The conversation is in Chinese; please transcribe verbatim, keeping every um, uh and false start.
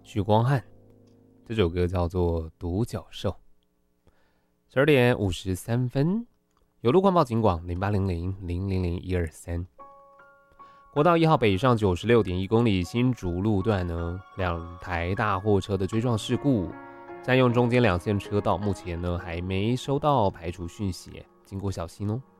许光汉，这首歌叫做《独角兽》。十二点五十三分，有路况报警广零八零零零零零一二三。国道一号北上九十六点一公里新竹路段呢，两台大货车的追撞事故，占用中间两线车道，目前呢还没收到排除讯息，经过小心哦。